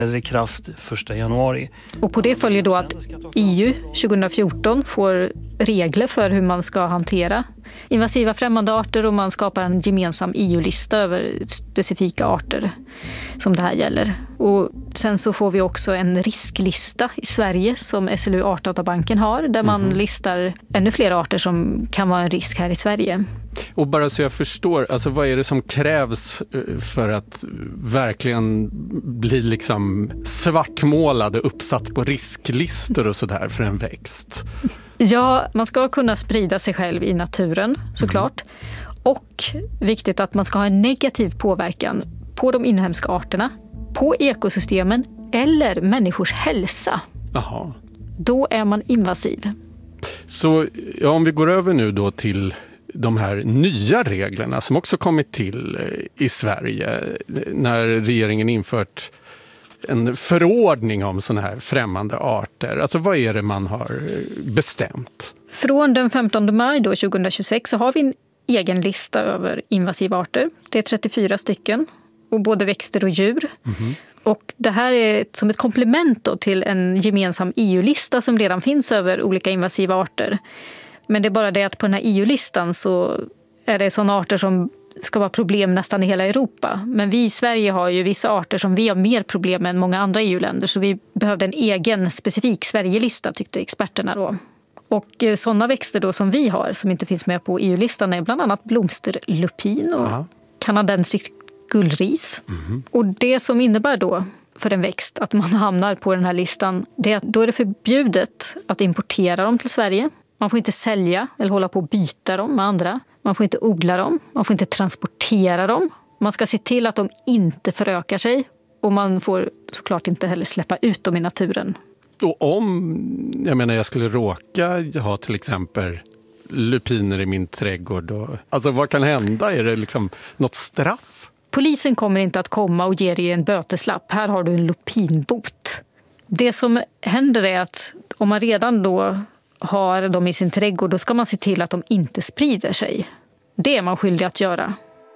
är i kraft 1 januari. Och på det följer då att EU 2014 får regler för hur man ska hantera invasiva främmande arter och man skapar en gemensam EU-lista över specifika arter som det här gäller. Och sen så får vi också en risklista i Sverige som SLU Artdatabanken har där man listar ännu fler arter som kan vara en risk här i Sverige. Och bara så jag förstår, alltså vad är det som krävs för att verkligen bli liksom svartmålad och uppsatt på risklistor och sådär för en växt? Ja, man ska kunna sprida sig själv i naturen såklart. Och viktigt att man ska ha en negativ påverkan på de inhemska arterna, på ekosystemen eller människors hälsa. Jaha. Då är man invasiv. Så ja, om vi går över nu då till de här nya reglerna som också kommit till i Sverige när regeringen infört en förordning om såna här främmande arter. Alltså vad är det man har bestämt? Från den 15 maj då, 2026 så har vi en egen lista över invasiva arter. Det är 34 stycken och både växter och djur. Och det här är som ett komplement då till en gemensam EU-lista som redan finns över olika invasiva arter. Men det är bara det att på den här EU-listan så är det sådana arter som ska vara problem nästan i hela Europa. Men vi i Sverige har ju vissa arter som vi har mer problem med än många andra EU-länder. Så vi behövde en egen specifik Sverige-lista tyckte experterna då. Och sådana växter då som vi har som inte finns med på EU-listan är bland annat blomsterlupin och kanadensisk gullris. Och det som innebär då för en växt att man hamnar på den här listan, det är att då är det förbjudet att importera dem till Sverige. Man får inte sälja eller hålla på att byta dem med andra. Man får inte odla dem. Man får inte transportera dem. Man ska se till att de inte förökar sig. Och man får såklart inte heller släppa ut dem i naturen. Och om jag skulle råka ha till exempel lupiner i min trädgård. Alltså vad kan hända? Är det liksom något straff? Polisen kommer inte att komma och ge dig en böteslapp. Här har du en lupinbot. Det som händer är att om man redan då har dem i sin trädgård, då ska man se till att de inte sprider sig. Det är man skyldig att göra.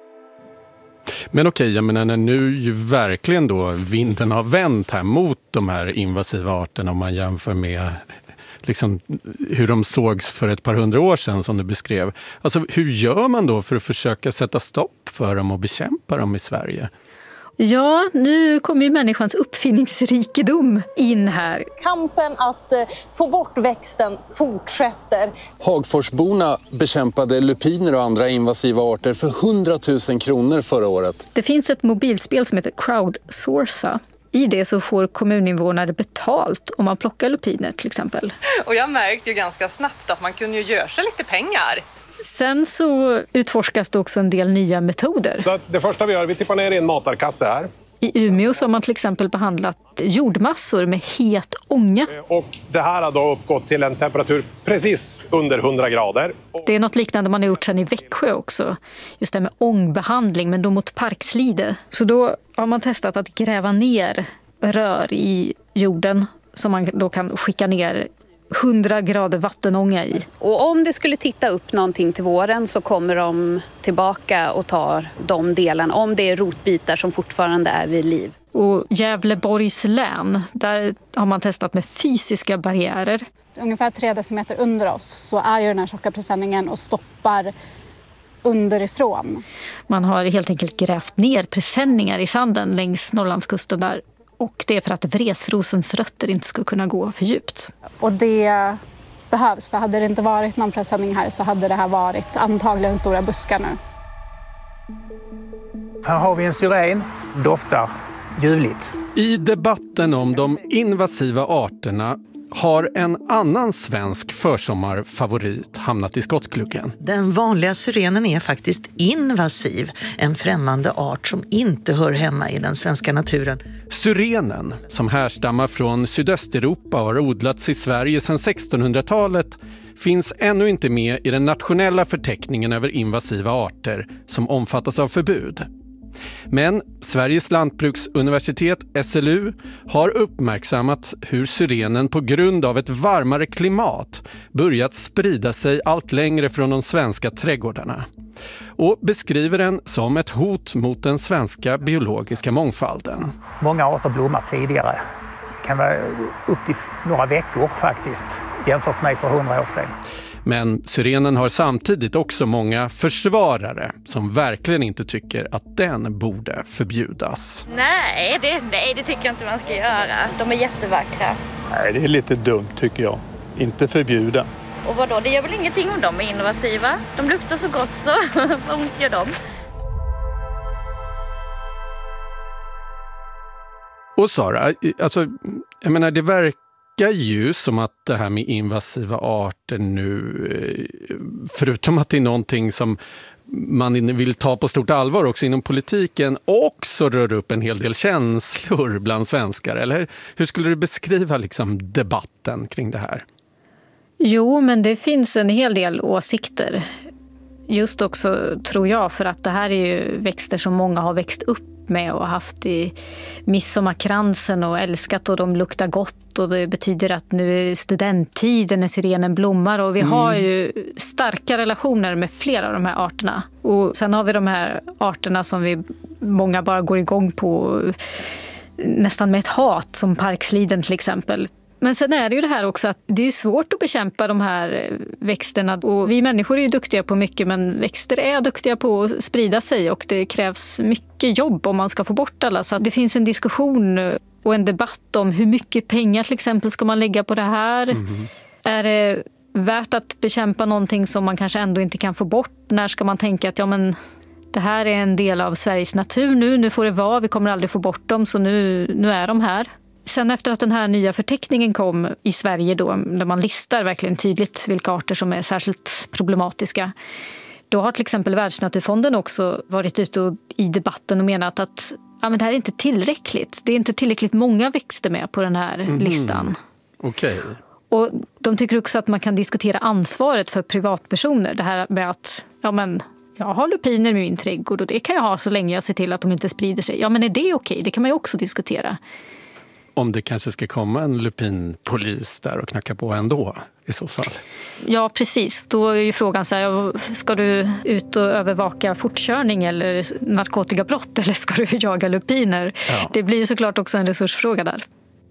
Men okej, jag menar när nu ju verkligen då vinden har vänt här mot de här invasiva arterna om man jämför med liksom hur de sågs för ett par hundra år sedan som du beskrev. Alltså hur gör man då för att försöka sätta stopp för dem och bekämpa dem i Sverige? Ja, nu kommer ju människans uppfinningsrikedom in här. Kampen att få bort växten fortsätter. Hagforsborna bekämpade lupiner och andra invasiva arter för 100 000 kronor förra året. Det finns ett mobilspel som heter Crowdsourca. I det så får kommuninvånare betalt om man plockar lupiner till exempel. Och jag märkte ju ganska snabbt att man kunde ju göra sig lite pengar. Sen så utforskas det också en del nya metoder. Så det första vi gör, vi tippar ner i en matarkasse här. I Umeå så har man till exempel behandlat jordmassor med het ånga. Och det här har då uppgått till en temperatur precis under 100 grader. Det är något liknande man har gjort sedan i Växjö också. Just det med ångbehandling, men då mot parkslide. Så då har man testat att gräva ner rör i jorden som man då kan skicka ner 100 grader vattenånga i. Och om det skulle titta upp någonting till våren så kommer de tillbaka och tar de delarna om det är rotbitar som fortfarande är vid liv. Och Gävleborgs län, där har man testat med fysiska barriärer. Ungefär 3 decimeter under oss så är ju den här tjocka presenningen och stoppar underifrån. Man har helt enkelt grävt ner presenningar i sanden längs Norrlandskusten där. Och det är för att vresrosens rötter inte ska kunna gå för djupt. Och det behövs, för hade det inte varit någon presenning här så hade det här varit antagligen stora buskar nu. Här har vi en syren, doftar ljuvligt. I debatten om de invasiva arterna har en annan svensk försommarfavorit hamnat i skottgluggen. Den vanliga syrenen är faktiskt invasiv, en främmande art som inte hör hemma i den svenska naturen. Syrenen, som härstammar från Sydösteuropa och har odlats i Sverige sedan 1600-talet, finns ännu inte med i den nationella förteckningen över invasiva arter som omfattas av förbud. Men Sveriges lantbruksuniversitet SLU har uppmärksammat hur syrenen på grund av ett varmare klimat börjat sprida sig allt längre från de svenska trädgårdarna. och beskriver den som ett hot mot den svenska biologiska mångfalden. Många arter blommar tidigare. Det kan vara upp till några veckor faktiskt, jämfört med för 100 år sedan. Men syrenen har samtidigt också många försvarare som verkligen inte tycker att den borde förbjudas. Nej, det tycker jag inte man ska göra. De är jättevackra. Nej, det är lite dumt tycker jag. Inte förbjuda. Och vadå, det gör väl ingenting om de är invasiva? De luktar så gott så vad ont gör de? Och Sara, alltså, jag menar det verkar ju som att det här med invasiva arter nu, förutom att det är någonting som man vill ta på stort allvar också inom politiken, också rör upp en hel del känslor bland svenskar, eller hur skulle du beskriva liksom debatten kring det här? Jo, men det finns en hel del åsikter. Just också, tror jag, för att det här är ju växter som många har växt upp med och haft i midsommarkransen och älskat, och de luktar gott och det betyder att nu är studenttiden när syrenen blommar, och vi har ju starka relationer med flera av de här arterna. Och sen har vi de här arterna som många bara går igång på nästan med ett hat, som parksliden till exempel. Men sen är det ju det här också att det är svårt att bekämpa de här växterna. Och vi människor är ju duktiga på mycket, men växter är duktiga på att sprida sig, och det krävs mycket jobb om man ska få bort alla. Så att det finns en diskussion och en debatt om hur mycket pengar till exempel ska man lägga på det här. Är det värt att bekämpa någonting som man kanske ändå inte kan få bort? När ska man tänka att det här är en del av Sveriges natur nu får det vara, vi kommer aldrig få bort dem, så nu är de här. Sen efter att den här nya förteckningen kom i Sverige då, där man listar verkligen tydligt vilka arter som är särskilt problematiska, då har till exempel Världsnaturfonden också varit ute i debatten och menat att men det här är inte tillräckligt. Det är inte tillräckligt många växter med på den här listan. Okej. Och de tycker också att man kan diskutera ansvaret för privatpersoner. Det här med att jag har lupiner i min trädgård och det kan jag ha så länge jag ser till att de inte sprider sig. Ja, men är det okej? Det kan man ju också diskutera. Om det kanske ska komma en lupinpolis där och knacka på ändå i så fall. Ja, precis. Då är ju frågan så här, ska du ut och övervaka fortkörning eller narkotikabrott, eller ska du jaga lupiner? Ja. Det blir ju såklart också en resursfråga där.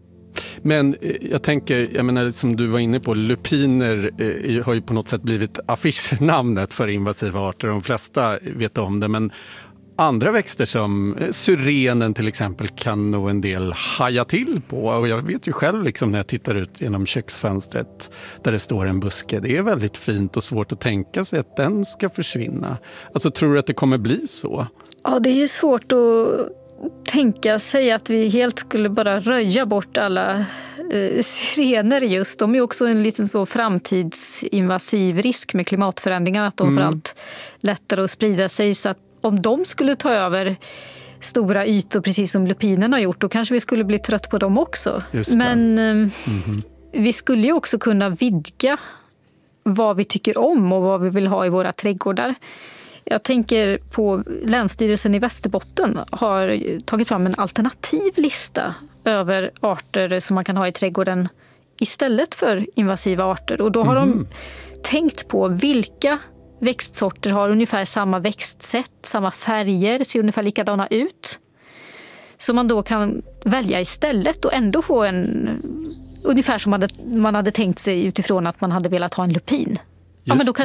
Men jag tänker, som du var inne på, lupiner har ju på något sätt blivit affischnamnet för invasiva arter. De flesta vet om det, men andra växter som syrenen till exempel kan nog en del haja till på. Och jag vet ju själv när jag tittar ut genom köksfönstret där det står en buske. Det är väldigt fint och svårt att tänka sig att den ska försvinna. Alltså, tror du att det kommer bli så? Ja, det är ju svårt att tänka sig att vi helt skulle bara röja bort alla syrener just. De är också en liten så framtidsinvasiv risk med klimatförändringar, att de får allt lättare att sprida sig, så att om de skulle ta över stora ytor precis som lupinerna har gjort, då kanske vi skulle bli trött på dem också. Men vi skulle ju också kunna vidga vad vi tycker om och vad vi vill ha i våra trädgårdar. Jag tänker på Länsstyrelsen i Västerbotten har tagit fram en alternativ lista över arter som man kan ha i trädgården istället för invasiva arter. Och då har de tänkt på vilka växtsorter har ungefär samma växtsätt, samma färger, ser ungefär likadana ut. Så man då kan välja istället och ändå få ungefär som man hade tänkt sig utifrån att man hade velat ha en lupin. Ja, men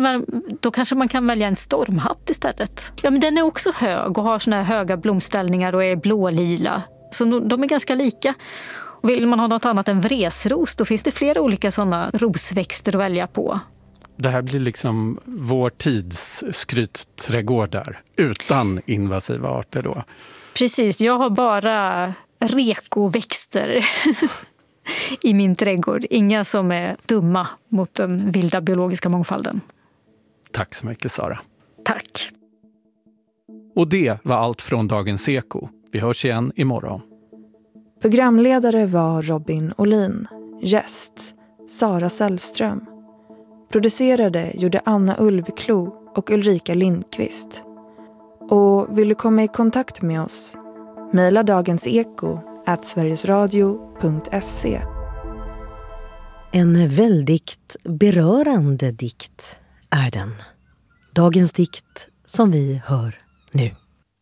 då kanske man kan välja en stormhatt istället. Ja, men den är också hög och har såna här höga blomställningar och är blålila. Så de är ganska lika. Och vill man ha något annat än vresros, då finns det flera olika sådana rosväxter att välja på. Det här blir vår tids skrytträdgårdar utan invasiva arter då. Precis, jag har bara rekoväxter i min trädgård. Inga som är dumma mot den vilda biologiska mångfalden. Tack så mycket, Sara. Tack. Och det var allt från Dagens Eko. Vi hörs igen imorgon. Programledare var Robin Olin. Gäst Sara Sällström. Producerade gjorde Anna Ulvklo och Ulrika Lindqvist. Och vill du komma i kontakt med oss? Maila dagenseko@sverigesradio.se. En väldigt berörande dikt är den. Dagens dikt som vi hör nu.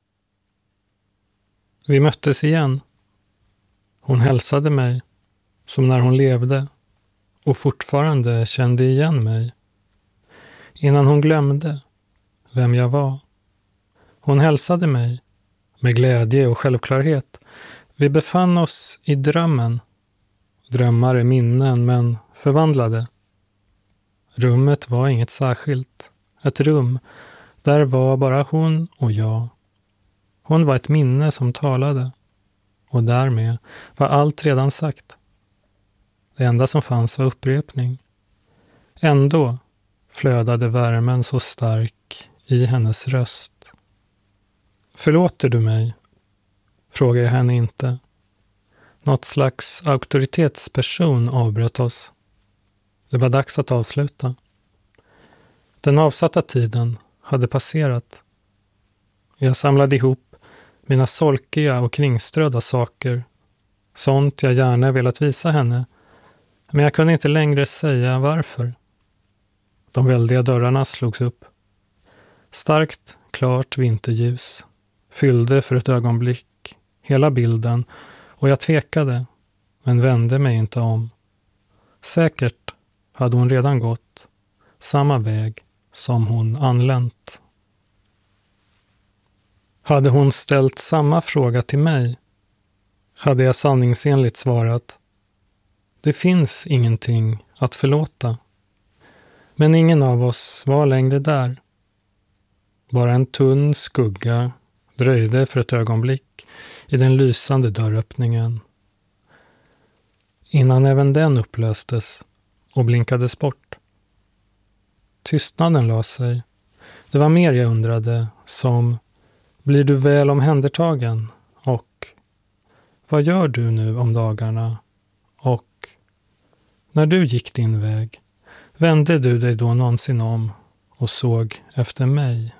Vi möttes igen. Hon hälsade mig som när hon levde och fortfarande kände igen mig. Innan hon glömde vem jag var. Hon hälsade mig med glädje och självklarhet. Vi befann oss i drömmen. Drömmar är minnen men förvandlade. Rummet var inget särskilt. Ett rum. Där var bara hon och jag. Hon var ett minne som talade. Och därmed var allt redan sagt. Det enda som fanns var upprepning. Ändå flödade värmen så stark i hennes röst. Förlåter du mig? Frågar jag henne inte. Något slags auktoritetsperson avbröt oss. Det var dags att avsluta. Den avsatta tiden hade passerat. Jag samlade ihop mina solkiga och kringströdda saker. Sånt jag gärna velat visa henne. Men jag kunde inte längre säga varför. De väldiga dörrarna slogs upp. Starkt, klart vinterljus fyllde för ett ögonblick hela bilden och jag tvekade, men vände mig inte om. Säkert hade hon redan gått samma väg som hon anlänt. Hade hon ställt samma fråga till mig, hade jag sanningsenligt svarat: det finns ingenting att förlåta. Men ingen av oss var längre där. Bara en tunn skugga dröjde för ett ögonblick i den lysande dörröppningen. Innan även den upplöstes och blinkades bort. Tystnaden la sig. Det var mer jag undrade, som: blir du väl omhändertagen? Och vad gör du nu om dagarna? Och när du gick din väg, vände du dig då någonsin om och såg efter mig?